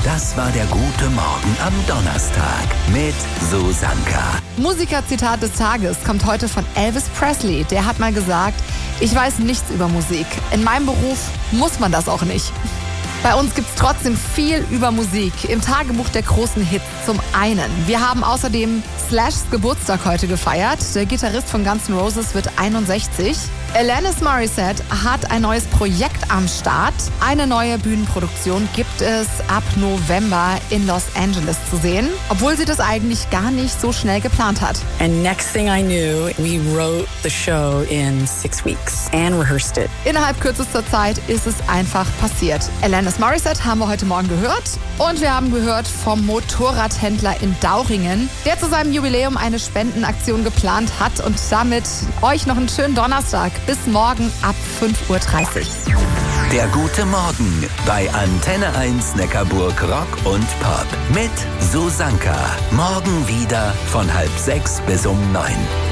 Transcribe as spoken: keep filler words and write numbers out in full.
Das war der gute Morgen am Donnerstag mit Susanka. Musikerzitat des Tages kommt heute von Elvis Presley. Der hat mal gesagt, ich weiß nichts über Musik. In meinem Beruf muss man das auch nicht. Bei uns gibt's trotzdem viel über Musik im Tagebuch der großen Hits. Zum einen, wir haben außerdem Slashs Geburtstag heute gefeiert. Der Gitarrist von Guns N' Roses wird einundsechzig. Alanis Morissette hat ein neues Projekt am Start. Eine neue Bühnenproduktion gibt es ab November in Los Angeles zu sehen, obwohl sie das eigentlich gar nicht so schnell geplant hat. And next thing I knew, we wrote the show in six weeks and rehearsed it. Innerhalb kürzester Zeit ist es einfach passiert. Alanis Morissette haben wir heute Morgen gehört und wir haben gehört vom Motorradhändler in Dauringen, der zu seinem Jubiläum eine Spendenaktion geplant hat und damit euch noch einen schönen Donnerstag. Bis morgen ab fünf Uhr dreißig. Der gute Morgen bei Antenne eins Neckarburg Rock und Pop mit Susanka. Morgen wieder von halb sechs bis um neun.